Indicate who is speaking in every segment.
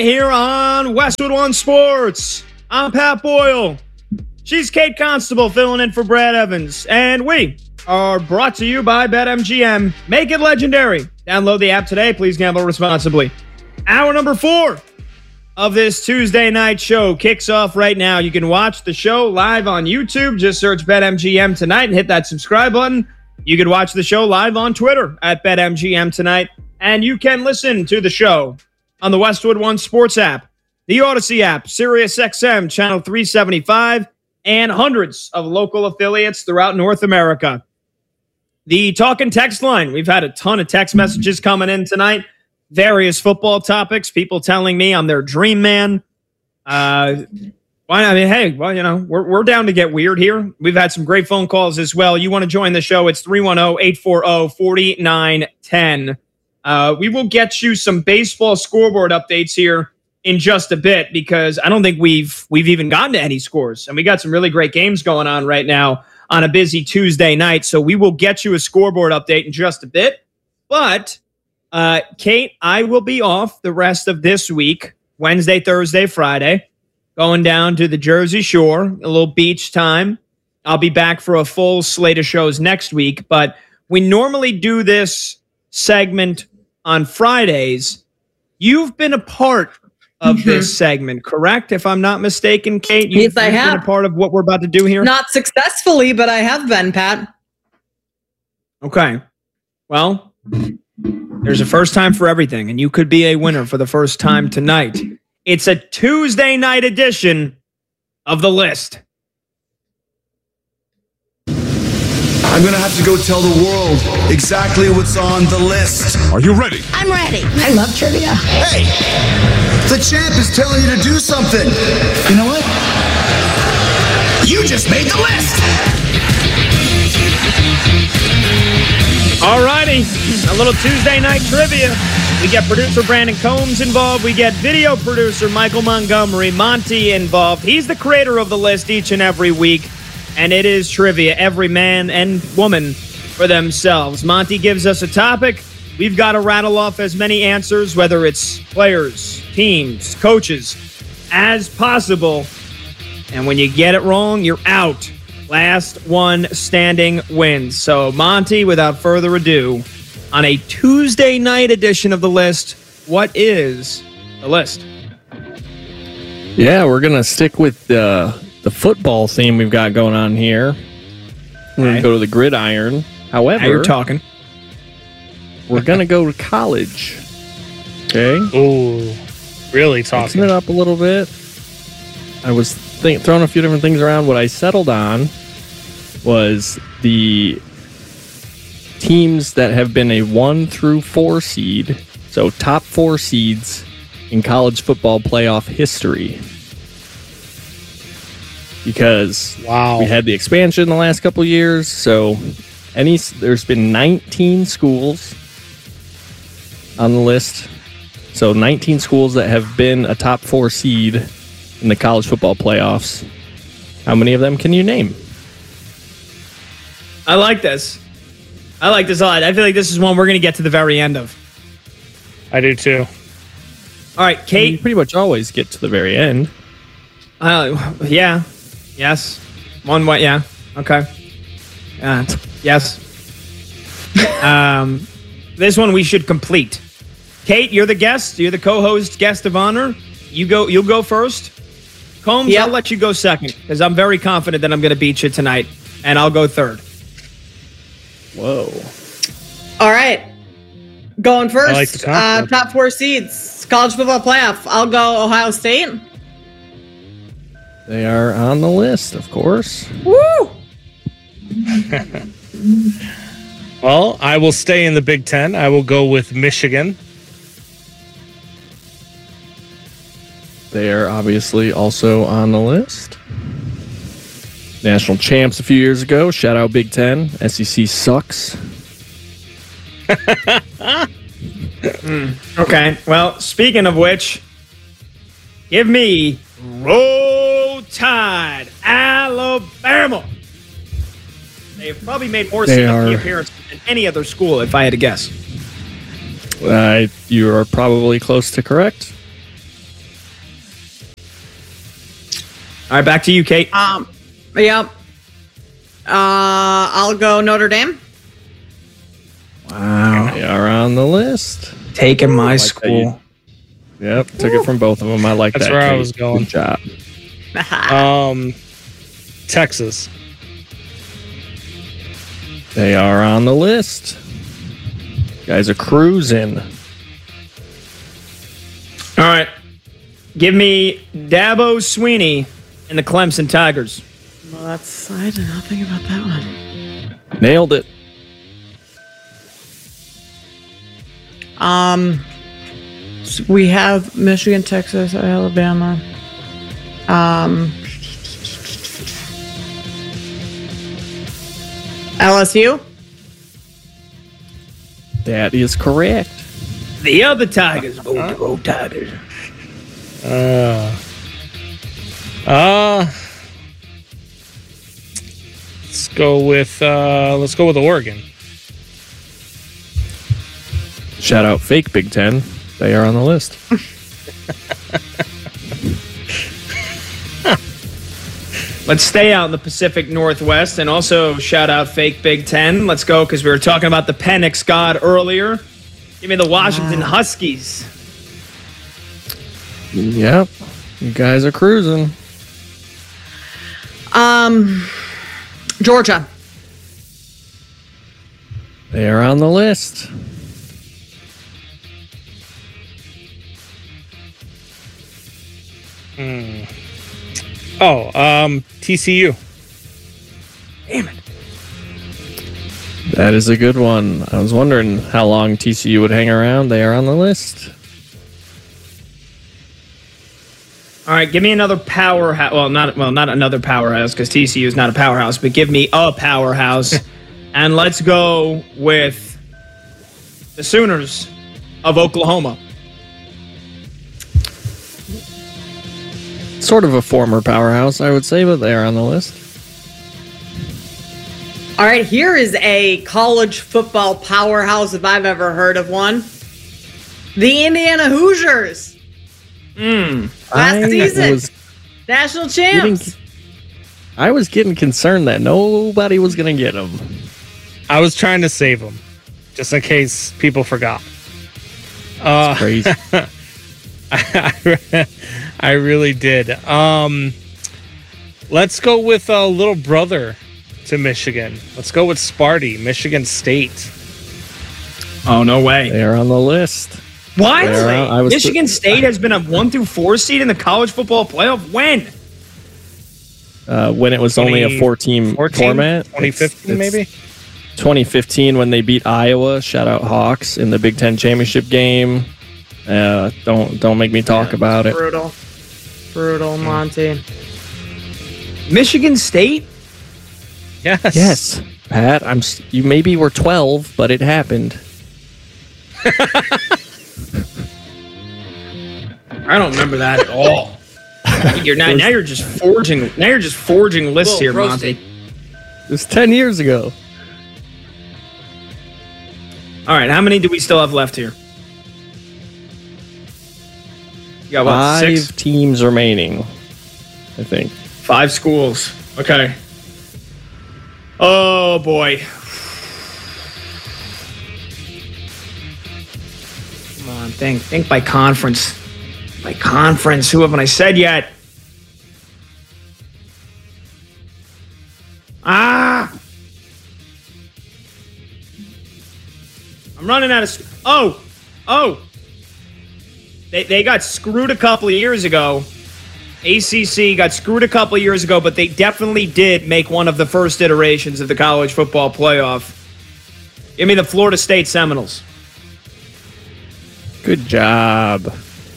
Speaker 1: here on Westwood One Sports. I'm Pat Boyle. She's Kate Constable filling in for Brad Evans. And we are brought to you by BetMGM. Make it legendary. Download the app today. Please gamble responsibly. Hour number 4 of this Tuesday night show kicks off right now. You can watch the show live on YouTube. Just search BetMGM tonight and hit that subscribe button. You can watch the show live on Twitter at BetMGM tonight. And you can listen to the show on the Westwood One Sports app, the Odyssey app, SiriusXM, Channel 375, and hundreds of local affiliates throughout North America. The talk and text line, we've had a ton of text messages coming in tonight. Various football topics, people telling me I'm their dream man. We're down to get weird here. We've had some great phone calls as well. You want to join the show, it's 310-840-4910. We will get you some baseball scoreboard updates here in just a bit because I don't think we've even gotten to any scores. And we got some really great games going on right now on a busy Tuesday night. So we will get you a scoreboard update in just a bit. But, Kate, I will be off the rest of this week, Wednesday, Thursday, Friday, going down to the Jersey Shore, a little beach time. I'll be back for a full slate of shows next week. But we normally do this segment on Fridays. You've been a part of this segment, correct? If I'm not mistaken, Kate,
Speaker 2: yes, I have
Speaker 1: been a part of what we're about to do here.
Speaker 2: Not successfully, but I have been, Pat.
Speaker 1: Okay. Well, there's a first time for everything, and you could be a winner for the first time tonight. It's a Tuesday night edition of The List.
Speaker 3: I'm going to have to go tell the world exactly what's on the list.
Speaker 4: Are you ready?
Speaker 5: I'm ready. I love trivia.
Speaker 3: Hey, the champ is telling you to do something. You know what? You just made the list.
Speaker 1: All righty, a little Tuesday night trivia. We get producer Brandon Combs involved. We get video producer Michael Montgomery, Monty, involved. He's the creator of The List each and every week. And it is trivia, every man and woman for themselves. Monty gives us a topic. We've got to rattle off as many answers, whether it's players, teams, coaches, as possible. And when you get it wrong, you're out. Last one standing wins. So, Monty, without further ado, on a Tuesday night edition of The List, what is The List?
Speaker 6: Yeah, we're going to stick with the football theme we've got going on here. We're going to go to the gridiron. However,
Speaker 1: now you're talking.
Speaker 6: We're going to go to college. Okay?
Speaker 7: Ooh, really talking.
Speaker 6: Mixing it up a little bit. I was throwing a few different things around. What I settled on was the teams that have been a 1 through 4 seed, so top 4 seeds in college football playoff history. Because we had the expansion the last couple of years, so there's been 19 schools on the list. So 19 schools that have been a top 4 seed in the college football playoffs. How many of them can you name?
Speaker 1: I like this. I like this a lot. I feel like this is one we're going to get to the very end of.
Speaker 7: I do too.
Speaker 1: All right, Kate.
Speaker 6: You pretty much always get to the very end.
Speaker 1: Yeah. Yes. One way, yeah. Okay. Yes. This one we should complete. Kate, you're the guest. You're the co-host, guest of honor. You'll go first. Combs,
Speaker 2: Yep.
Speaker 1: I'll let you go second because I'm very confident that I'm going to beat you tonight, and I'll go third.
Speaker 6: Whoa.
Speaker 2: All right. Going first.
Speaker 7: I like the confidence.
Speaker 2: Top 4 seeds. College football playoff. I'll go Ohio State.
Speaker 6: They are on the list, of course.
Speaker 2: Woo!
Speaker 7: Well, I will stay in the Big Ten. I will go with Michigan.
Speaker 6: They are obviously also on the list. National champs a few years ago. Shout out Big Ten. SEC sucks.
Speaker 1: Okay. Well, speaking of which, give me Roll Tide, Alabama. They've probably made more significant appearances than any other school, if I had to guess.
Speaker 6: You are probably close to correct.
Speaker 1: All right, back to you, Kate.
Speaker 2: Yep. I'll go Notre Dame.
Speaker 1: Wow.
Speaker 6: They are on the list.
Speaker 1: Taking my
Speaker 6: Like
Speaker 1: school.
Speaker 6: Yep, took it from both of them. I like
Speaker 7: That's
Speaker 6: that.
Speaker 7: where I
Speaker 6: Kate.
Speaker 7: was going.
Speaker 6: Good job.
Speaker 7: Texas.
Speaker 6: They are on the list. You guys are cruising.
Speaker 1: All right. Give me Dabo Sweeney and the Clemson Tigers.
Speaker 2: Well, I did not think about that one.
Speaker 6: Nailed it.
Speaker 2: We have Michigan, Texas, Alabama. LSU.
Speaker 6: That is correct.
Speaker 1: The other Tigers. Go Tigers.
Speaker 7: Let's go with Oregon.
Speaker 6: Shout out fake Big Ten. They are on the list.
Speaker 1: Let's stay out in the Pacific Northwest and also shout out fake Big Ten. Let's go because we were talking about the Penix God earlier. Give me the Washington Huskies.
Speaker 6: Yep. You guys are cruising.
Speaker 2: Georgia.
Speaker 6: They are on the list.
Speaker 7: TCU.
Speaker 1: Damn it.
Speaker 6: That is a good one. I was wondering how long TCU would hang around. They are on the list.
Speaker 1: All right, give me another powerhouse. Not another powerhouse because TCU is not a powerhouse, but give me a powerhouse. And let's go with the Sooners of Oklahoma.
Speaker 6: Sort of a former powerhouse, I would say, but they are on the list.
Speaker 2: All right, here is a college football powerhouse if I've ever heard of one. The Indiana Hoosiers. Last season. National champs.
Speaker 6: I was getting concerned that nobody was going to get them.
Speaker 7: I was trying to save them, just in case people forgot.
Speaker 6: It's crazy.
Speaker 7: I really did. Let's go with a little brother to Michigan. Let's go with Sparty, Michigan State.
Speaker 1: Oh, no way.
Speaker 6: They are on the list.
Speaker 1: What?
Speaker 6: I was
Speaker 1: Michigan State has been a 1-4 seed in the college football playoff. When?
Speaker 6: When it was only a 4-team format.
Speaker 7: 2015, maybe?
Speaker 6: 2015 when they beat Iowa. Shout out Hawks in the Big Ten championship game. Don't make me talk about it.
Speaker 2: Brutal, Monty.
Speaker 1: Michigan State?
Speaker 6: Yes, Pat. You maybe were 12, but it happened.
Speaker 1: I don't remember that at all. Now you're just forging lists here, Monty.
Speaker 6: It was 10 years ago.
Speaker 1: All right, how many do we still have left here? You got what,
Speaker 6: 5
Speaker 1: 6?
Speaker 6: teams remaining, I think.
Speaker 1: 5 schools. Okay. Oh, boy. Come on, think by conference. By conference, who haven't I said yet? I'm running out of... Oh! They got screwed a couple of years ago. ACC got screwed a couple of years ago, but they definitely did make one of the first iterations of the college football playoff. Give me the Florida State Seminoles.
Speaker 6: Good job.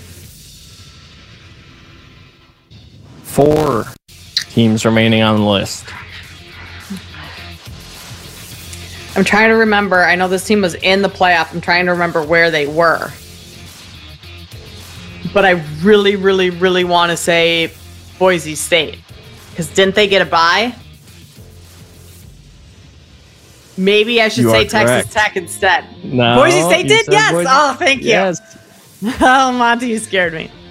Speaker 6: 4 teams remaining on the list.
Speaker 2: I'm trying to remember. I know this team was in the playoff. I'm trying to remember where they were. But I really, really, really want to say Boise State. Because didn't they get a bye? Maybe I should say Texas Tech instead.
Speaker 6: No,
Speaker 2: Boise State did? Yes. Oh, thank you.
Speaker 6: Yes.
Speaker 2: Oh, Monty, you scared me.